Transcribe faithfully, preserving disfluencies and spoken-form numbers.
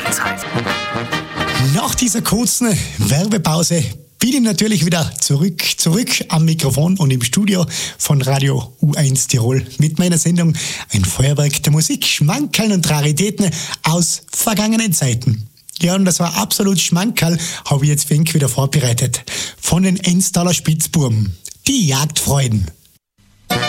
Zeiten. Nach dieser kurzen Werbepause bin ich natürlich wieder zurück, zurück am Mikrofon und im Studio von Radio U eins Tirol mit meiner Sendung Ein Feuerwerk der Musik, Schmankerl und Raritäten aus vergangenen Zeiten. Ja, und das war absolut Schmankerl, habe ich jetzt für ihn wieder vorbereitet. Von den Ennstaler Spitzbuben, die Jagdfreuden.